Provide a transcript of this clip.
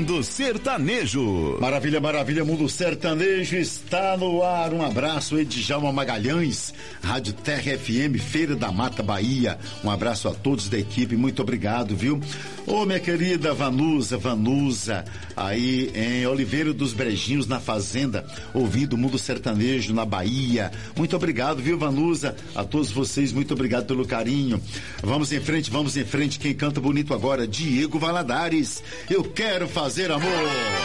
Mundo Sertanejo. Maravilha, maravilha, Mundo Sertanejo está no ar. Um abraço, Edjalma Magalhães, Rádio Terra FM, Feira da Mata, Bahia. Um abraço a todos da equipe, muito obrigado, viu? Ô, minha querida Vanusa, aí em Oliveira dos Brejinhos, na Fazenda, ouvindo o Mundo Sertanejo na Bahia. Muito obrigado, viu, Vanusa? A todos vocês, muito obrigado pelo carinho. Vamos em frente, vamos em frente. Quem canta bonito agora, Diego Valadares. Eu quero fazer amor.